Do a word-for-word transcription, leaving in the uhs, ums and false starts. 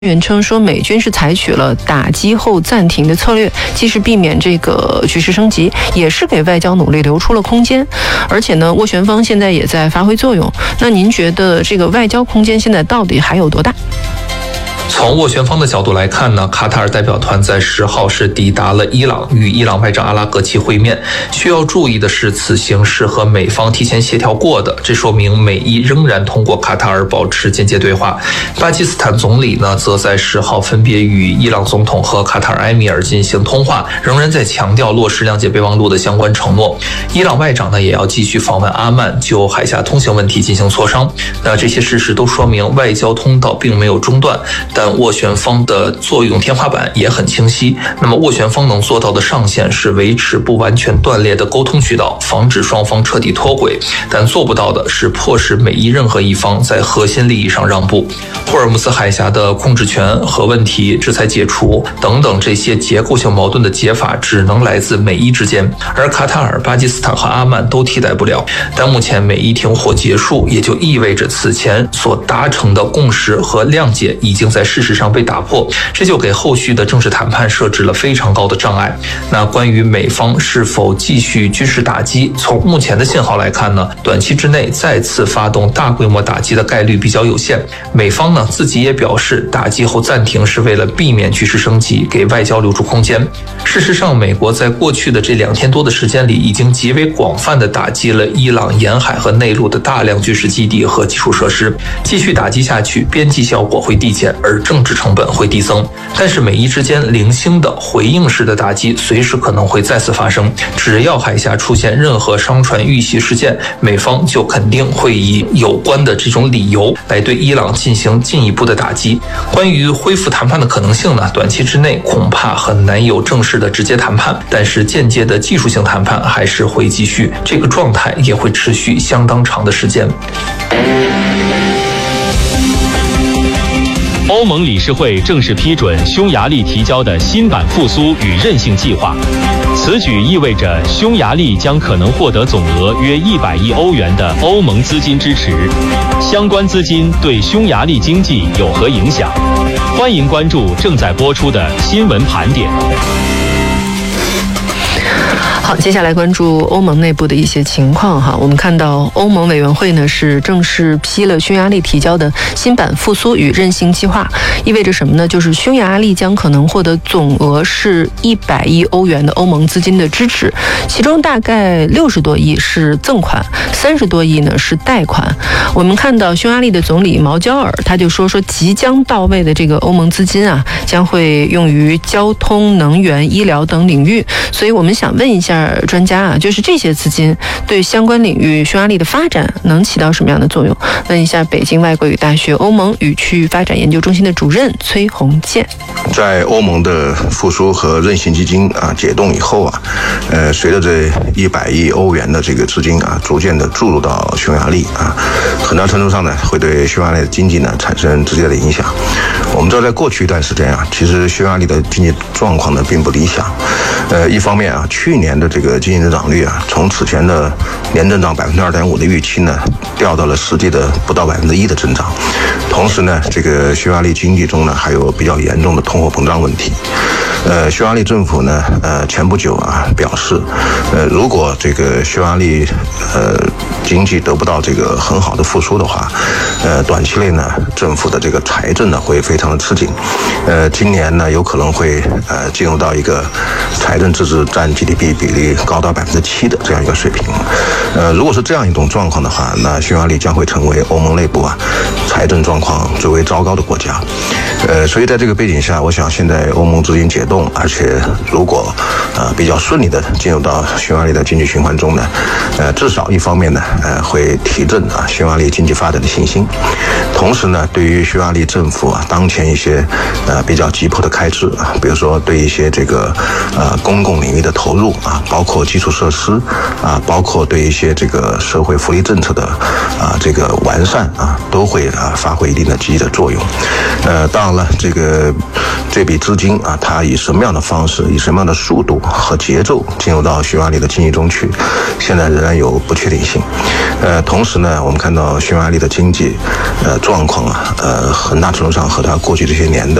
员称说，美军是采取了打击后暂停的策略，既是避免这个局势升级，也是给外交努力留出了空间。而且呢，斡旋方现在也在发挥作用。那您觉得这个外交空间现在到底还有多大？ 从斡旋方的角度来看呢，卡塔尔代表团在十号是抵达了伊朗，与伊朗外长阿拉格齐会面。需要注意的是，此行是和美方提前协调过的，这说明美伊仍然通过卡塔尔保持间接对话。巴基斯坦总理呢，则在十号分别与伊朗总统和卡塔尔埃米尔进行通话，仍然在强调落实谅解备忘录的相关承诺。伊朗外长呢，也要继续访问阿曼，就海峡通行问题进行磋商。那这些事实都说明外交通道并没有中断，但斡旋方的作用天花板也很清晰。那么斡旋方能做到的上限是维持不完全断裂的沟通渠道，防止双方彻底脱轨，但做不到的是迫使美伊任何一方在核心利益上让步。霍尔木兹海峡的控制权、核问题、制裁解除等等这些结构性矛盾的解法只能来自美伊之间，而卡塔尔、巴基斯坦和阿曼都替代不了。但目前美伊停火结束，也就意味着此前所达成的共识和谅解已经在事实上被打破，这就给后续的正式谈判设置了非常高的障碍。那关于美方是否继续军事打击，从目前的信号来看呢，短期之内再次发动大规模打击的概率比较有限。美方呢自己也表示，打击后暂停是为了避免局势升级，给外交留出空间。事实上，美国在过去的这两天多的时间里，已经极为广泛的打击了伊朗沿海和内陆的大量军事基地和基础设施。继续打击下去，边际效果会递减，而政治成本会递增。但是美伊之间零星的回应式的打击随时可能会再次发生，只要海峡出现任何商船遇袭事件，美方就肯定会以有关的这种理由来对伊朗进行进一步的打击。关于恢复谈判的可能性呢，短期之内恐怕很难有正式的直接谈判，但是间接的技术性谈判还是会继续，这个状态也会持续相当长的时间。 欧盟理事会正式批准匈牙利提交的新版复苏与韧性计划，此举意味着匈牙利将可能获得总额约一百亿欧元的欧盟资金支持。相关资金对匈牙利经济有何影响？欢迎关注正在播出的新闻盘点。 好，接下来关注欧盟内部的一些情况哈。我们看到欧盟委员会呢是正式批了匈牙利提交的新版复苏与韧性计划，意味着什么呢？就是匈牙利将可能获得总额是一百亿欧元的欧盟资金的支持，其中大概六十多亿是赠款，三十多亿呢是贷款。我们看到匈牙利的总理毛焦尔他就说说即将到位的这个欧盟资金啊，将会用于交通、能源、医疗等领域。所以我们想问一下专家啊，就是这些资金对相关领域匈牙利的发展能起到什么样的作用？问一下北京外国语大学欧盟与区域发展研究中心的主任崔洪建。 在欧盟的复苏和韧性基金啊解冻以后啊，呃，随着这一百亿欧元的这个资金啊逐渐的注入到匈牙利啊，很大程度上呢会对匈牙利的经济呢产生直接的影响。我们知道，在过去一段时间啊，其实匈牙利的经济状况呢并不理想。呃，一方面啊，去年的这个经济增长率啊，从此前的年增长百分之二点五的预期呢，掉到了实际的不到百分之一的增长。同时呢，这个匈牙利经济中呢还有比较严重的通货膨胀问题。呃，匈牙利政府呢，呃，前不久啊表示，呃，如果这个匈牙利呃经济得不到这个很好的复苏的话，呃，短期内呢，政府的这个财政呢会非常的吃紧。呃，今年呢有可能会呃进入到一个财政赤字占 G D P 比例高达百分之七的这样一个水平。呃，如果是这样一种状况的话，那匈牙利将会成为欧盟内部啊财政状况最为糟糕的国家。呃，所以在这个背景下，我想现在欧盟资金解冻，而且如果呃比较顺利的进入到匈牙利的经济循环中呢，呃，至少一方面呢，呃，会提振啊匈牙利经济发展的信心。同时呢，对于匈牙利政府啊当前一些呃比较急迫的开支啊，比如说对一些这个呃公共领域的投入啊，包括基础设施啊，包括对一些这个社会福利政策的啊这个完善啊，都会啊发挥一定的积极的作用。呃，当然了，这个这笔资金啊，它以什么样的方式，以什么样的速度和节奏进入到匈牙利的经济中去，现在仍然有不确定性。呃，同时呢，我们看到匈牙利的经济呃状况啊，呃，很大程度上和它过去这些年的